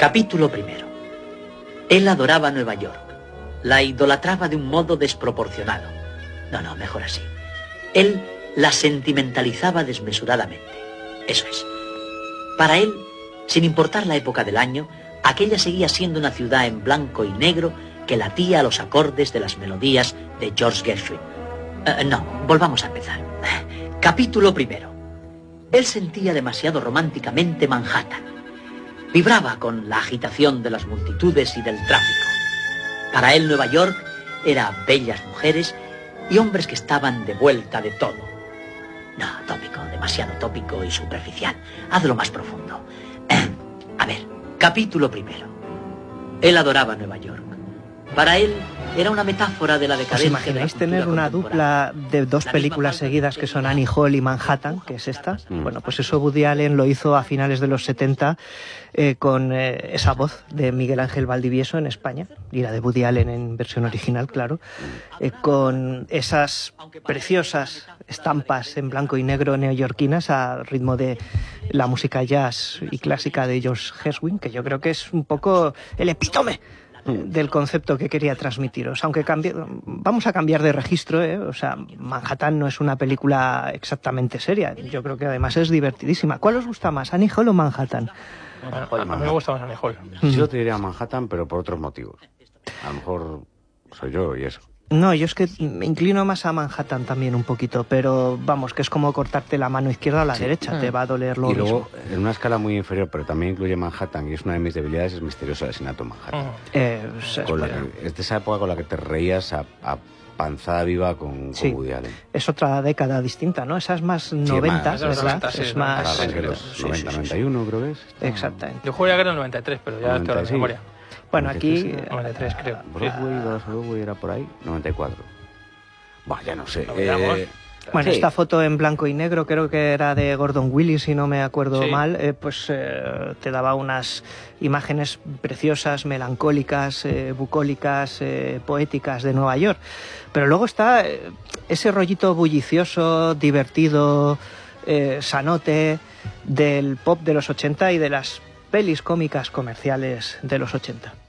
Capítulo primero. Él adoraba Nueva York. La idolatraba de un modo desproporcionado. No, mejor así. Él la sentimentalizaba desmesuradamente. Eso es. Para él, sin importar la época del año, aquella seguía siendo una ciudad en blanco y negro que latía a los acordes de las melodías de George Gershwin. No, volvamos a empezar. Capítulo primero. Él sentía demasiado románticamente Manhattan. Vibraba con la agitación de las multitudes y del tráfico. Para él Nueva York era bellas mujeres y hombres que estaban de vuelta de todo. No, tópico, demasiado tópico y superficial. Hazlo más profundo. A ver, capítulo primero. Él adoraba Nueva York. Para él era una metáfora de la decadencia. ¿Os imagináis tener una dupla de dos películas seguidas que son Annie Hall y Manhattan, que es esta? Bueno, pues eso Woody Allen lo hizo a finales de los 70 con esa voz de Miguel Ángel Valdivieso en España, y la de Woody Allen en versión original, claro, con esas preciosas estampas en blanco y negro neoyorquinas a ritmo de la música jazz y clásica de George Gershwin, que yo creo que es un poco el epítome del concepto que quería transmitiros, aunque vamos a cambiar de registro, O sea, Manhattan no es una película exactamente seria, yo creo que además es divertidísima. ¿Cuál os gusta más, Annie Hall o Manhattan? A mí me gusta más Annie Hall. Yo te diría Manhattan, pero por otros motivos. A lo mejor soy yo y eso. No, yo es que me inclino más a Manhattan también un poquito, pero vamos, que es como cortarte la mano izquierda a la derecha, te va a doler lo mismo. Y luego, en una escala muy inferior, pero también incluye Manhattan, y es una de mis debilidades, es Misterioso Asesinato en Manhattan. Es de esa época con la que te reías a panzada viva con Woody Allen. Es otra década distinta, ¿no? Esa es más 90, ¿verdad? Es más... Para los 90, 91 creo que es. Exactamente. Yo jugué a guerra en el 93, pero ya te lo de memoria. Bueno, aquí... 93 creo. Broadway era por ahí, 94. Bah, ya no sé. Bueno, esta foto en blanco y negro creo que era de Gordon Willis, si no me acuerdo mal, te daba unas imágenes preciosas, melancólicas, bucólicas, poéticas de Nueva York. Pero luego está ese rollito bullicioso, divertido, sanote del pop de los 80 y de las pelis cómicas comerciales de los 80.